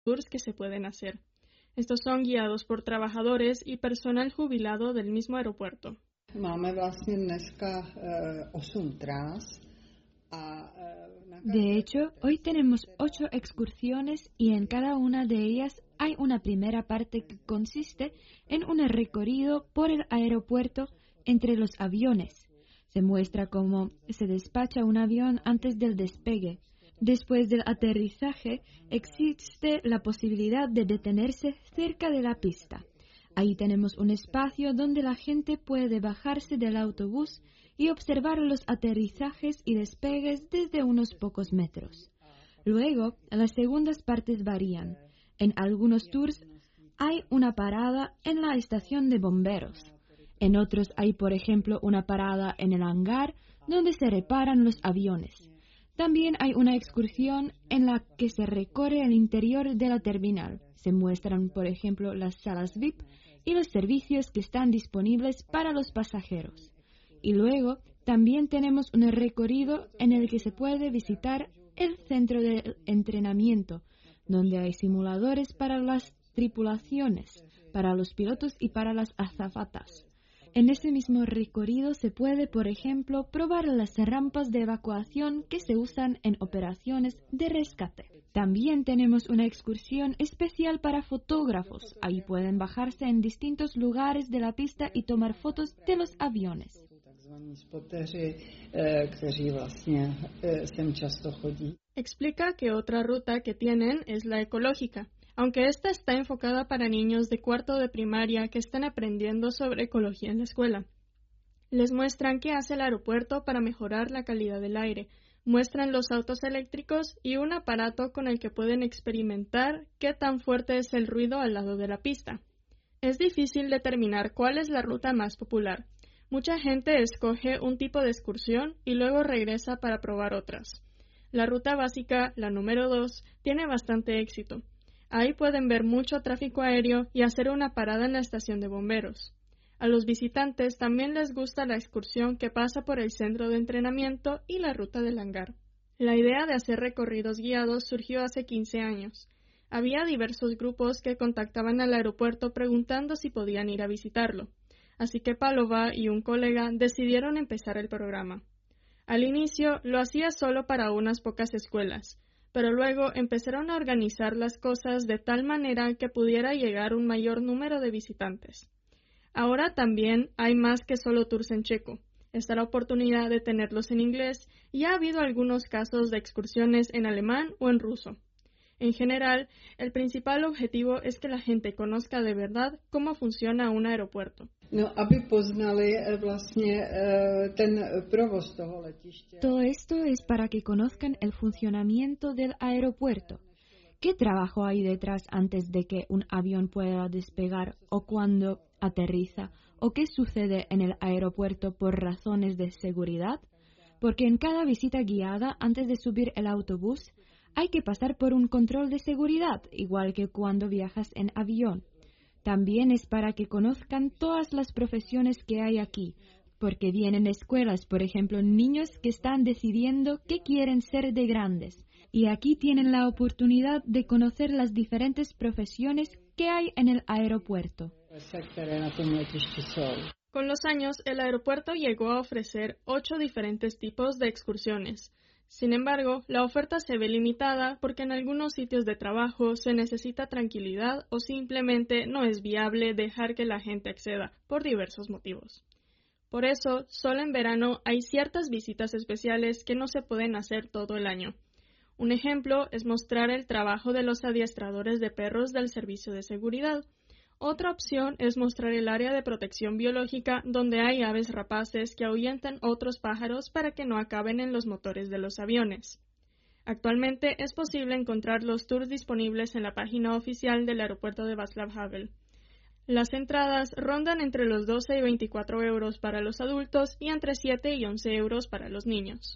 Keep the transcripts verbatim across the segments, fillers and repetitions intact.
tours que se pueden hacer. Estos son guiados por trabajadores y personal jubilado del mismo aeropuerto. Máme vlastně dneska osm tras. De hecho, hoy tenemos ocho excursiones y en cada una de ellas hay una primera parte que consiste en un recorrido por el aeropuerto entre los aviones. Se muestra cómo se despacha un avión antes del despegue. Después del aterrizaje, existe la posibilidad de detenerse cerca de la pista. Ahí tenemos un espacio donde la gente puede bajarse del autobús y observar los aterrizajes y despegues desde unos pocos metros. Luego, las segundas partes varían. En algunos tours hay una parada en la estación de bomberos. En otros hay, por ejemplo, una parada en el hangar donde se reparan los aviones. También hay una excursión en la que se recorre el interior de la terminal. Se muestran, por ejemplo, las salas V I P y los servicios que están disponibles para los pasajeros. Y luego también tenemos un recorrido en el que se puede visitar el centro de entrenamiento, donde hay simuladores para las tripulaciones, para los pilotos y para las azafatas. En ese mismo recorrido se puede, por ejemplo, probar las rampas de evacuación que se usan en operaciones de rescate. También tenemos una excursión especial para fotógrafos. Ahí pueden bajarse en distintos lugares de la pista y tomar fotos de los aviones. Explica que otra ruta que tienen es la ecológica, aunque esta está enfocada para niños de cuarto de primaria que están aprendiendo sobre ecología en la escuela. Les muestran qué hace el aeropuerto para mejorar la calidad del aire, muestran los autos eléctricos y un aparato con el que pueden experimentar qué tan fuerte es el ruido al lado de la pista. Es difícil determinar cuál es la ruta más popular. Mucha gente escoge un tipo de excursión y luego regresa para probar otras. La ruta básica, la número dos, tiene bastante éxito. Ahí pueden ver mucho tráfico aéreo y hacer una parada en la estación de bomberos. A los visitantes también les gusta la excursión que pasa por el centro de entrenamiento y la ruta del hangar. La idea de hacer recorridos guiados surgió hace quince años. Había diversos grupos que contactaban al aeropuerto preguntando si podían ir a visitarlo. Así que Pálova y un colega decidieron empezar el programa. Al inicio lo hacía solo para unas pocas escuelas, pero luego empezaron a organizar las cosas de tal manera que pudiera llegar un mayor número de visitantes. Ahora también hay más que solo tours en checo. Está la oportunidad de tenerlos en inglés y ha habido algunos casos de excursiones en alemán o en ruso. En general, el principal objetivo es que la gente conozca de verdad cómo funciona un aeropuerto. No, aby poznali vlastně ten provoz toho letiště. Todo esto es para que conozcan el funcionamiento del aeropuerto. ¿Qué trabajo hay detrás antes de que un avión pueda despegar o cuando aterriza? ¿O qué sucede en el aeropuerto por razones de seguridad? Porque en cada visita guiada, antes de subir el autobús, hay que pasar por un control de seguridad, igual que cuando viajas en avión. También es para que conozcan todas las profesiones que hay aquí, porque vienen escuelas, por ejemplo, niños que están decidiendo qué quieren ser de grandes, y aquí tienen la oportunidad de conocer las diferentes profesiones que hay en el aeropuerto. Con los años, el aeropuerto llegó a ofrecer ocho diferentes tipos de excursiones. Sin embargo, la oferta se ve limitada porque en algunos sitios de trabajo se necesita tranquilidad o simplemente no es viable dejar que la gente acceda por diversos motivos. Por eso, solo en verano hay ciertas visitas especiales que no se pueden hacer todo el año. Un ejemplo es mostrar el trabajo de los adiestradores de perros del servicio de seguridad. Otra opción es mostrar el área de protección biológica donde hay aves rapaces que ahuyentan otros pájaros para que no acaben en los motores de los aviones. Actualmente es posible encontrar los tours disponibles en la página oficial del aeropuerto de Václav Havel. Las entradas rondan entre los doce y veinticuatro euros para los adultos y entre siete y once euros para los niños.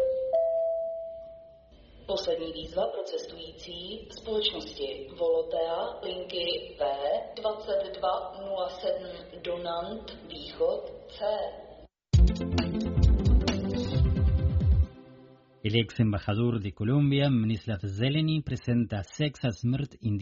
Poslední výzva pro cestující společnosti Volotea linky V dvacet dva nula sedm Donant Východ C. El ex embajador de Colombia, Mstislav Zeleny, presenta Sex a Smrt